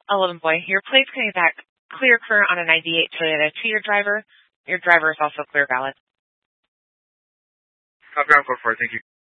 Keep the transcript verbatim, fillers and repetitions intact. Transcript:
eleven boy, your plate's coming back clear current on a ninety-eight Toyota to your driver. Your driver is also clear valid. Copy, I'm code four, thank you.